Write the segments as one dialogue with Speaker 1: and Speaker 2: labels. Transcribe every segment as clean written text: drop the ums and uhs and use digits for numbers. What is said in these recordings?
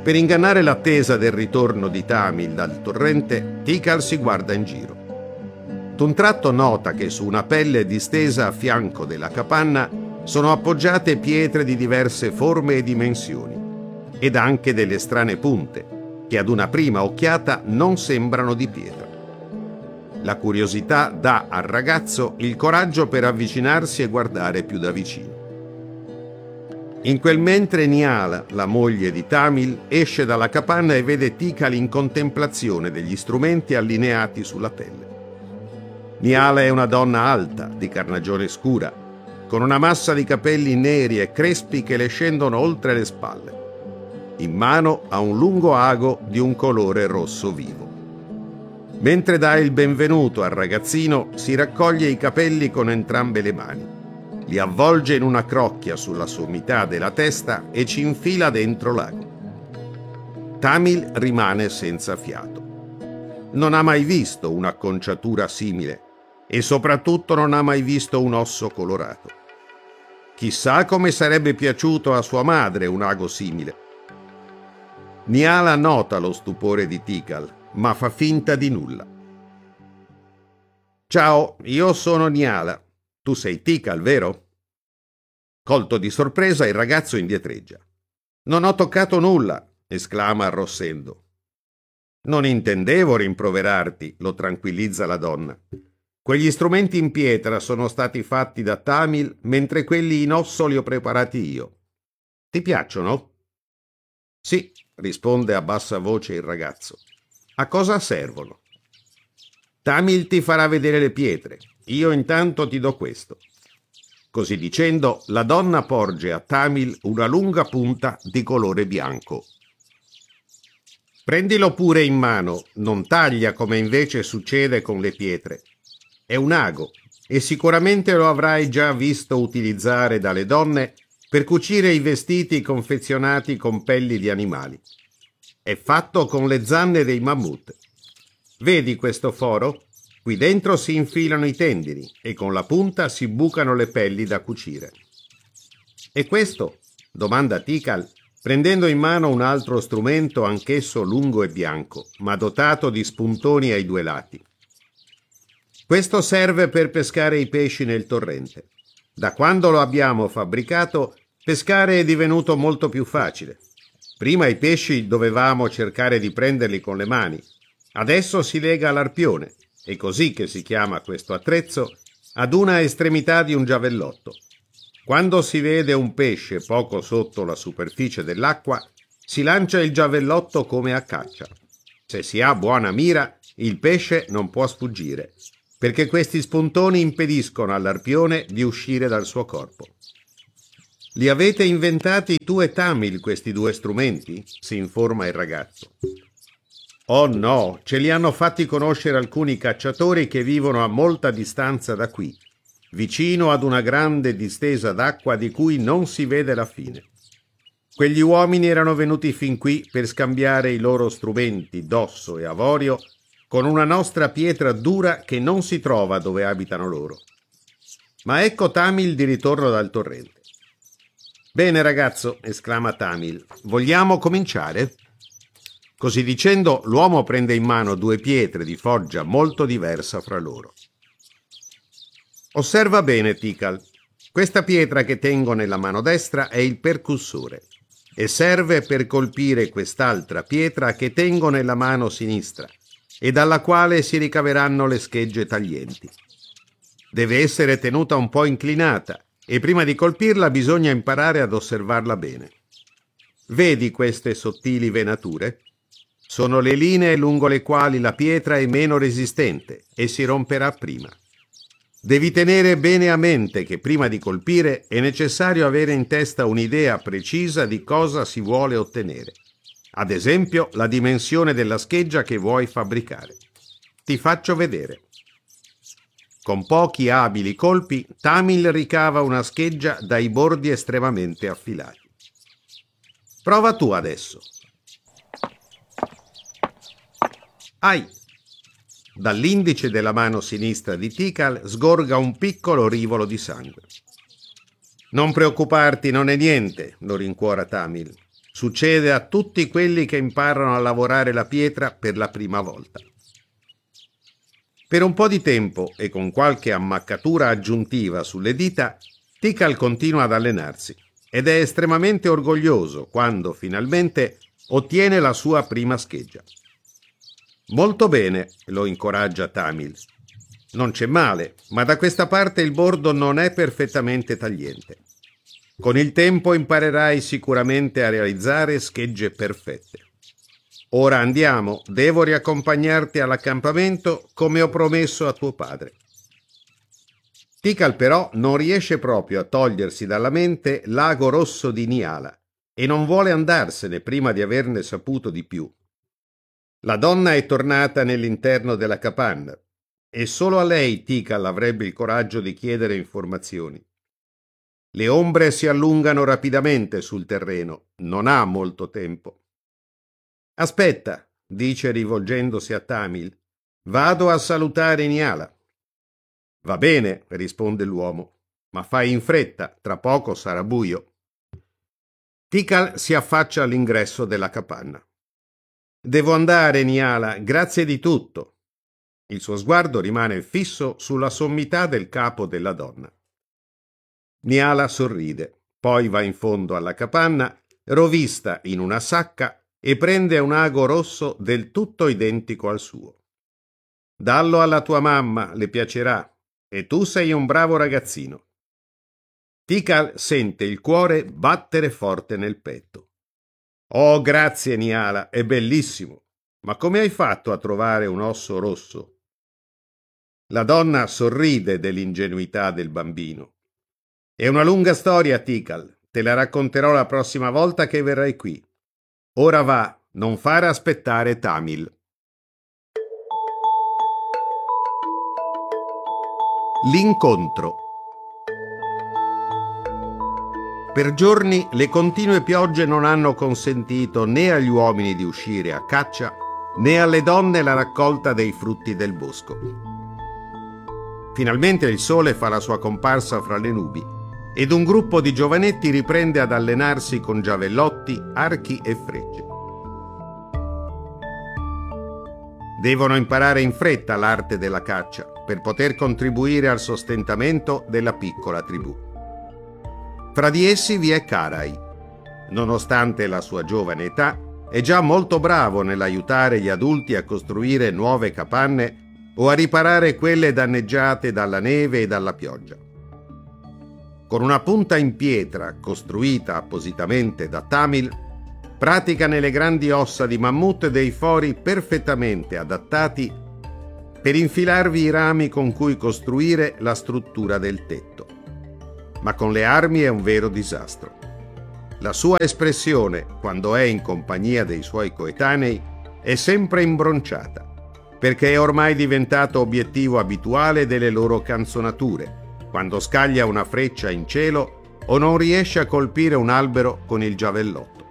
Speaker 1: Per ingannare l'attesa del ritorno di Tamil dal torrente, Tikal si guarda in giro. D'un tratto nota che su una pelle distesa a fianco della capanna sono appoggiate pietre di diverse forme e dimensioni, ed anche delle strane punte, che ad una prima occhiata non sembrano di pietra. La curiosità dà al ragazzo il coraggio per avvicinarsi e guardare più da vicino. In quel mentre Niala, la moglie di Tamil, esce dalla capanna e vede Tikal in contemplazione degli strumenti allineati sulla pelle. Niala è una donna alta, di carnagione scura, con una massa di capelli neri e crespi che le scendono oltre le spalle. In mano ha un lungo ago di un colore rosso vivo. Mentre dà il benvenuto al ragazzino, si raccoglie i capelli con entrambe le mani, li avvolge in una crocchia sulla sommità della testa e ci infila dentro l'ago. Tamil rimane senza fiato. Non ha mai visto un'acconciatura simile e soprattutto non ha mai visto un osso colorato. Chissà come sarebbe piaciuto a sua madre un ago simile. Niala nota lo stupore di Tikal, ma fa finta di nulla. «Ciao, io sono Niala. Tu sei Tikal, vero?» Colto di sorpresa, il ragazzo indietreggia. «Non ho toccato nulla», esclama arrossendo. «Non intendevo rimproverarti», lo tranquillizza la donna. «Quegli strumenti in pietra sono stati fatti da Tamil, mentre quelli in osso li ho preparati io. Ti piacciono?» «Sì», risponde a bassa voce il ragazzo. «A cosa servono?» «Tamil ti farà vedere le pietre. Io intanto ti do questo». Così dicendo, la donna porge a Tamil una lunga punta di colore bianco. «Prendilo pure in mano, non taglia come invece succede con le pietre. È un ago e sicuramente lo avrai già visto utilizzare dalle donne per cucire i vestiti confezionati con pelli di animali. È fatto con le zanne dei mammut. Vedi questo foro? Qui dentro si infilano i tendini e con la punta si bucano le pelli da cucire». «E questo?» domanda Tikal, prendendo in mano un altro strumento anch'esso lungo e bianco, ma dotato di spuntoni ai due lati. «Questo serve per pescare i pesci nel torrente. Da quando lo abbiamo fabbricato, pescare è divenuto molto più facile. Prima i pesci dovevamo cercare di prenderli con le mani. Adesso si lega l'arpione, è così che si chiama questo attrezzo, ad una estremità di un giavellotto. Quando si vede un pesce poco sotto la superficie dell'acqua, si lancia il giavellotto come a caccia. Se si ha buona mira, il pesce non può sfuggire, perché questi spuntoni impediscono all'arpione di uscire dal suo corpo». «Li avete inventati tu e Tamil questi due strumenti?» si informa il ragazzo. «Oh no, ce li hanno fatti conoscere alcuni cacciatori che vivono a molta distanza da qui, vicino ad una grande distesa d'acqua di cui non si vede la fine. Quegli uomini erano venuti fin qui per scambiare i loro strumenti d'osso e avorio con una nostra pietra dura che non si trova dove abitano loro. Ma ecco Tamil di ritorno dal torrente». «Bene ragazzo», esclama Tamil, «vogliamo cominciare?» Così dicendo, l'uomo prende in mano due pietre di foggia molto diversa fra loro. «Osserva bene, Tikal. Questa pietra che tengo nella mano destra è il percussore e serve per colpire quest'altra pietra che tengo nella mano sinistra e dalla quale si ricaveranno le schegge taglienti. Deve essere tenuta un po' inclinata e prima di colpirla bisogna imparare ad osservarla bene. Vedi queste sottili venature? Sono le linee lungo le quali la pietra è meno resistente e si romperà prima. Devi tenere bene a mente che prima di colpire è necessario avere in testa un'idea precisa di cosa si vuole ottenere. Ad esempio, la dimensione della scheggia che vuoi fabbricare. Ti faccio vedere». Con pochi abili colpi, Tamil ricava una scheggia dai bordi estremamente affilati. «Prova tu adesso». «Ai!» Dall'indice della mano sinistra di Tikal sgorga un piccolo rivolo di sangue. «Non preoccuparti, non è niente», lo rincuora Tamil. Succede a tutti quelli che imparano a lavorare la pietra per la prima volta. Per un po' di tempo e con qualche ammaccatura aggiuntiva sulle dita, Tikal continua ad allenarsi ed è estremamente orgoglioso quando finalmente ottiene la sua prima scheggia. Molto bene, lo incoraggia Tamil. Non c'è male, ma da questa parte il bordo non è perfettamente tagliente. Con il tempo imparerai sicuramente a realizzare schegge perfette. Ora andiamo, devo riaccompagnarti all'accampamento come ho promesso a tuo padre. Tikal però non riesce proprio a togliersi dalla mente l'ago rosso di Niala e non vuole andarsene prima di averne saputo di più. La donna è tornata nell'interno della capanna e solo a lei Tikal avrebbe il coraggio di chiedere informazioni. Le ombre si allungano rapidamente sul terreno, non ha molto tempo. Aspetta, dice rivolgendosi a Tamil, vado a salutare Niala. Va bene, risponde l'uomo, ma fai in fretta, tra poco sarà buio. Tikal si affaccia all'ingresso della capanna. Devo andare, Niala, grazie di tutto. Il suo sguardo rimane fisso sulla sommità del capo della donna. Niala sorride, poi va in fondo alla capanna, rovista in una sacca e prende un ago rosso del tutto identico al suo. Dallo alla tua mamma, le piacerà, e tu sei un bravo ragazzino. Tikal sente il cuore battere forte nel petto. Oh, grazie Niala, è bellissimo, ma come hai fatto a trovare un osso rosso? La donna sorride dell'ingenuità del bambino. È una lunga storia, Tikal, te la racconterò la prossima volta che verrai qui. Ora va, non fare aspettare Tamil. L'incontro. Per giorni le continue piogge non hanno consentito né agli uomini di uscire a caccia, né alle donne la raccolta dei frutti del bosco. Finalmente il sole fa la sua comparsa fra le nubi ed un gruppo di giovanetti riprende ad allenarsi con giavellotti, archi e frecce. Devono imparare in fretta l'arte della caccia per poter contribuire al sostentamento della piccola tribù. Fra di essi vi è Karai. Nonostante la sua giovane età, è già molto bravo nell'aiutare gli adulti a costruire nuove capanne o a riparare quelle danneggiate dalla neve e dalla pioggia. Con una punta in pietra costruita appositamente da Tamil, pratica nelle grandi ossa di mammut dei fori perfettamente adattati per infilarvi i rami con cui costruire la struttura del tetto. Ma con le armi è un vero disastro. La sua espressione, quando è in compagnia dei suoi coetanei, è sempre imbronciata, perché è ormai diventato obiettivo abituale delle loro canzonature, quando scaglia una freccia in cielo o non riesce a colpire un albero con il giavellotto.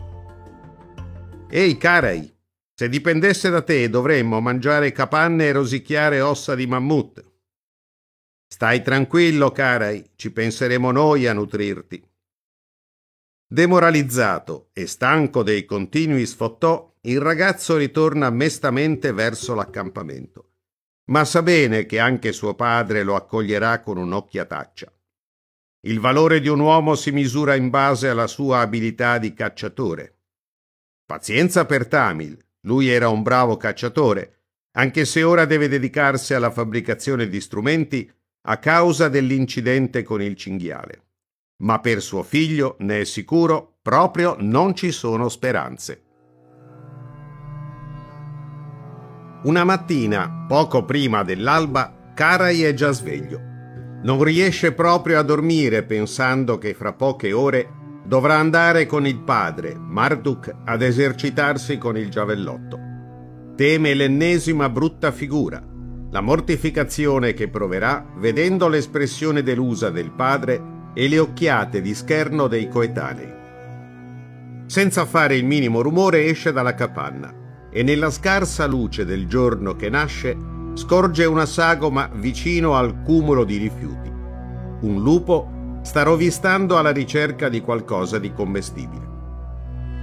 Speaker 1: Ehi, Karai, se dipendesse da te dovremmo mangiare capanne e rosicchiare ossa di mammut. Stai tranquillo, Karai, ci penseremo noi a nutrirti. Demoralizzato e stanco dei continui sfottò, il ragazzo ritorna mestamente verso l'accampamento, ma sa bene che anche suo padre lo accoglierà con un'occhiataccia. Il valore di un uomo si misura in base alla sua abilità di cacciatore. Pazienza per Tamil, lui era un bravo cacciatore, anche se ora deve dedicarsi alla fabbricazione di strumenti a causa dell'incidente con il cinghiale. Ma per suo figlio, ne è sicuro, proprio non ci sono speranze. Una mattina, poco prima dell'alba, Karai è già sveglio. Non riesce proprio a dormire pensando che fra poche ore dovrà andare con il padre, Marduk, ad esercitarsi con il giavellotto. Teme l'ennesima brutta figura, la mortificazione che proverà vedendo l'espressione delusa del padre e le occhiate di scherno dei coetanei. Senza fare il minimo rumore esce dalla capanna e nella scarsa luce del giorno che nasce scorge una sagoma vicino al cumulo di rifiuti. Un lupo sta rovistando alla ricerca di qualcosa di commestibile.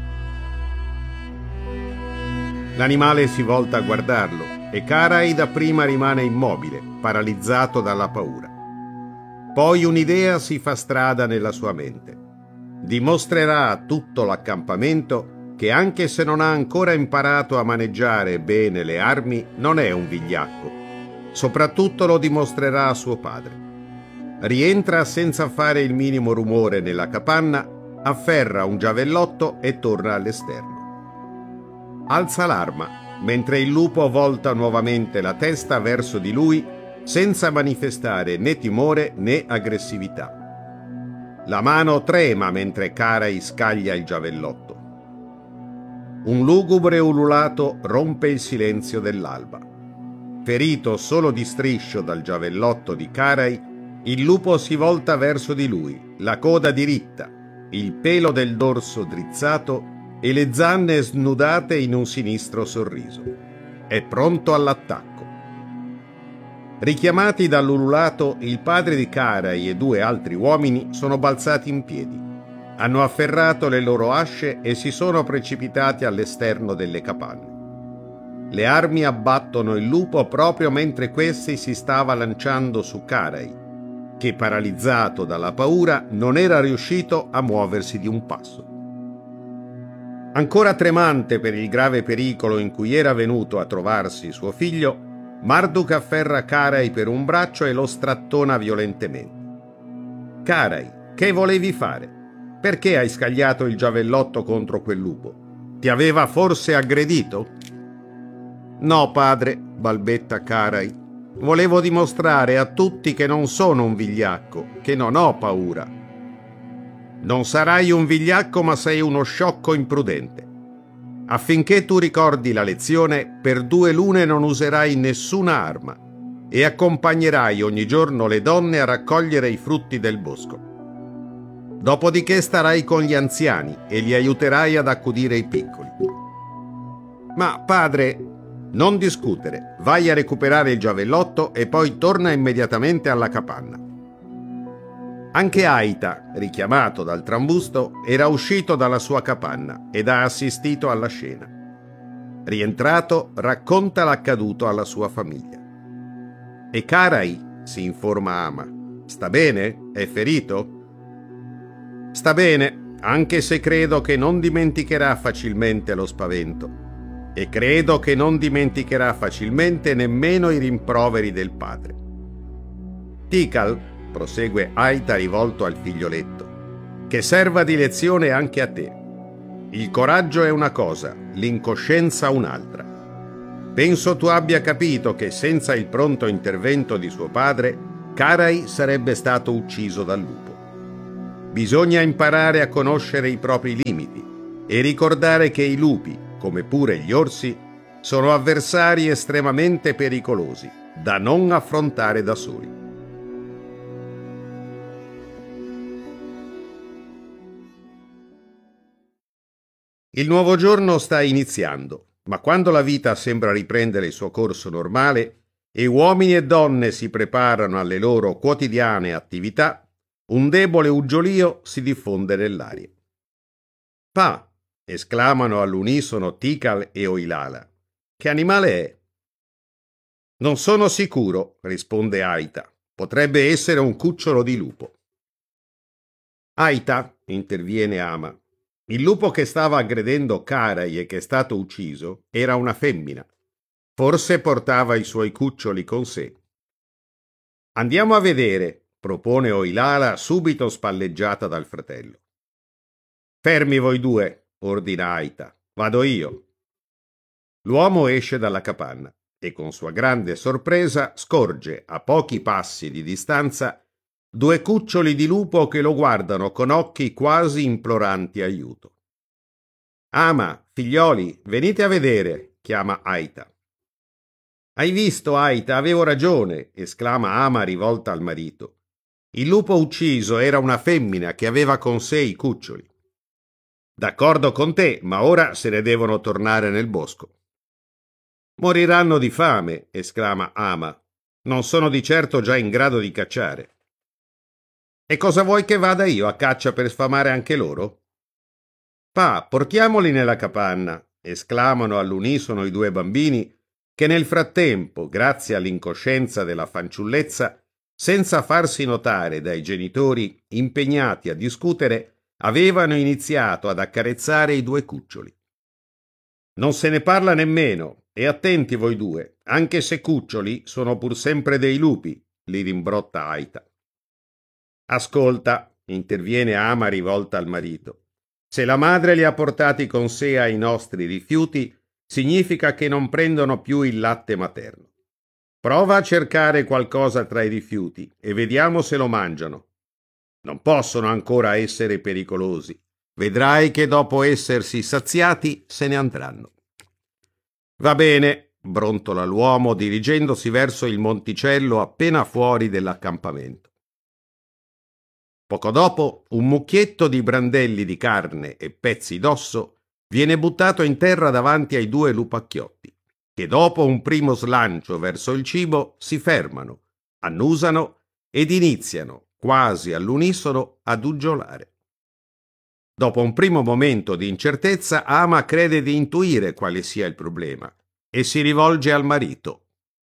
Speaker 1: L'animale si volta a guardarlo e Karai dapprima rimane immobile, paralizzato dalla paura. Poi un'idea si fa strada nella sua mente. Dimostrerà a tutto l'accampamento che anche se non ha ancora imparato a maneggiare bene le armi, non è un vigliacco. Soprattutto lo dimostrerà a suo padre. Rientra senza fare il minimo rumore nella capanna, afferra un giavellotto e torna all'esterno. Alza l'arma, mentre il lupo volta nuovamente la testa verso di lui, senza manifestare né timore né aggressività. La mano trema mentre Karai scaglia il giavellotto. Un lugubre ululato rompe il silenzio dell'alba. Ferito solo di striscio dal giavellotto di Karai, il lupo si volta verso di lui, la coda diritta, il pelo del dorso drizzato e le zanne snudate in un sinistro sorriso. È pronto all'attacco. Richiamati dall'ululato, il padre di Karai e 2 altri uomini sono balzati in piedi. Hanno afferrato le loro asce e si sono precipitati all'esterno delle capanne. Le armi abbattono il lupo proprio mentre questi si stava lanciando su Karai, che paralizzato dalla paura non era riuscito a muoversi di un passo. Ancora tremante per il grave pericolo in cui era venuto a trovarsi suo figlio, Marduk afferra Karai per un braccio e lo strattona violentemente. Karai, che volevi fare? Perché hai scagliato il giavellotto contro quel lupo? Ti aveva forse aggredito? No, padre, balbetta Karai. Volevo dimostrare a tutti che non sono un vigliacco, che non ho paura. Non sarai un vigliacco, ma sei uno sciocco imprudente. Affinché tu ricordi la lezione, per 2 lune non userai nessuna arma e accompagnerai ogni giorno le donne a raccogliere i frutti del bosco. Dopodiché starai con gli anziani e li aiuterai ad accudire i piccoli. Ma, padre, non discutere, vai a recuperare il giavellotto e poi torna immediatamente alla capanna. Anche Aita, richiamato dal trambusto, era uscito dalla sua capanna ed ha assistito alla scena. Rientrato, racconta l'accaduto alla sua famiglia. E Karai, si informa Ama, sta bene? È ferito? Sta bene, anche se credo che non dimenticherà facilmente lo spavento. E credo che non dimenticherà facilmente nemmeno i rimproveri del padre. Tikal, prosegue Aita rivolto al figlioletto, che serva di lezione anche a te. Il coraggio è una cosa, l'incoscienza un'altra. Penso tu abbia capito che senza il pronto intervento di suo padre, Karai sarebbe stato ucciso dal lupo. Bisogna imparare a conoscere i propri limiti e ricordare che i lupi, come pure gli orsi, sono avversari estremamente pericolosi, da non affrontare da soli. Il nuovo giorno sta iniziando, ma quando la vita sembra riprendere il suo corso normale e uomini e donne si preparano alle loro quotidiane attività, un debole uggiolio si diffonde nell'aria. Pa! Esclamano all'unisono Tikal e Oilala. Che animale è? Non sono sicuro, risponde Aita. Potrebbe essere un cucciolo di lupo. Aita, interviene Ama. Il lupo che stava aggredendo Karai e che è stato ucciso era una femmina. Forse portava i suoi cuccioli con sé. Andiamo a vedere, propone Oilala, subito spalleggiata dal fratello. Fermi voi 2, ordina Aita. Vado io. L'uomo esce dalla capanna e con sua grande sorpresa scorge, a pochi passi di distanza, 2 cuccioli di lupo che lo guardano con occhi quasi imploranti aiuto. Ama, figlioli, venite a vedere, chiama Aita. Hai visto, Aita, avevo ragione, esclama Ama rivolta al marito. Il lupo ucciso era una femmina che aveva con sé i cuccioli. D'accordo con te, ma ora se ne devono tornare nel bosco. Moriranno di fame, esclama Ama. Non sono di certo già in grado di cacciare. E cosa vuoi che vada io a caccia per sfamare anche loro? Pa, portiamoli nella capanna, esclamano all'unisono i due bambini, che nel frattempo, grazie all'incoscienza della fanciullezza, senza farsi notare dai genitori impegnati a discutere, avevano iniziato ad accarezzare i due cuccioli. Non se ne parla nemmeno, e attenti voi due, anche se cuccioli sono pur sempre dei lupi, li rimbrotta Aita. Ascolta, interviene Ama rivolta al marito. Se la madre li ha portati con sé ai nostri rifiuti, significa che non prendono più il latte materno. Prova a cercare qualcosa tra i rifiuti e vediamo se lo mangiano. Non possono ancora essere pericolosi. Vedrai che dopo essersi saziati se ne andranno. Va bene, brontola l'uomo dirigendosi verso il monticello appena fuori dell'accampamento. Poco dopo, un mucchietto di brandelli di carne e pezzi d'osso viene buttato in terra davanti ai due lupacchiotti, che dopo un primo slancio verso il cibo si fermano, annusano ed iniziano, quasi all'unisono, ad uggiolare. Dopo un primo momento di incertezza, Ama crede di intuire quale sia il problema e si rivolge al marito.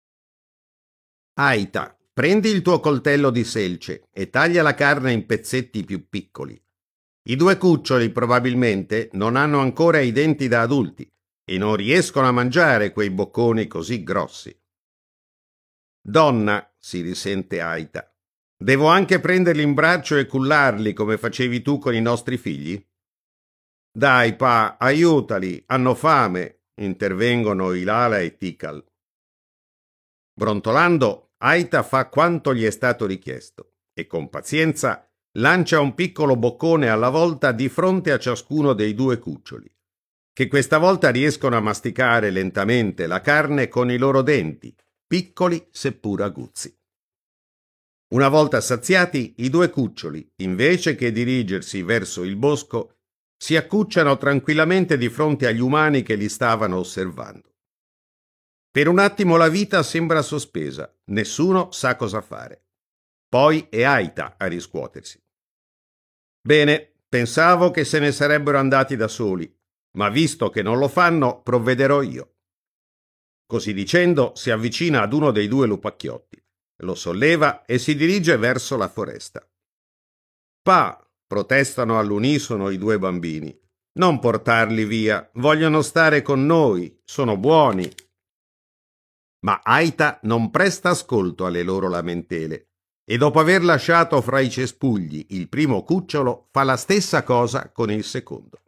Speaker 1: Aita, prendi il tuo coltello di selce e taglia la carne in pezzetti più piccoli. I due cuccioli probabilmente non hanno ancora i denti da adulti e non riescono a mangiare quei bocconi così grossi. Donna, si risente Aita, devo anche prenderli in braccio e cullarli come facevi tu con i nostri figli? Dai, pa, aiutali, hanno fame, intervengono Ilala e Tikal. Brontolando, Aita fa quanto gli è stato richiesto e con pazienza lancia un piccolo boccone alla volta di fronte a ciascuno dei due cuccioli, che questa volta riescono a masticare lentamente la carne con i loro denti, piccoli seppur aguzzi. Una volta saziati, i due cuccioli, invece che dirigersi verso il bosco, si accucciano tranquillamente di fronte agli umani che li stavano osservando. Per un attimo la vita sembra sospesa, nessuno sa cosa fare. Poi è Aita a riscuotersi. Bene, pensavo che se ne sarebbero andati da soli, ma visto che non lo fanno, provvederò io. Così dicendo, si avvicina ad uno dei due lupacchiotti, lo solleva e si dirige verso la foresta. Pa, protestano all'unisono i due bambini. Non portarli via, vogliono stare con noi, sono buoni. Ma Aita non presta ascolto alle loro lamentele e dopo aver lasciato fra i cespugli il primo cucciolo fa la stessa cosa con il secondo.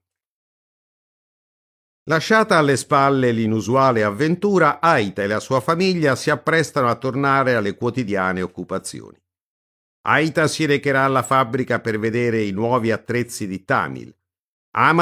Speaker 1: Lasciata alle spalle l'inusuale avventura, Aita e la sua famiglia si apprestano a tornare alle quotidiane occupazioni. Aita si recherà alla fabbrica per vedere i nuovi attrezzi di Tamil. Ama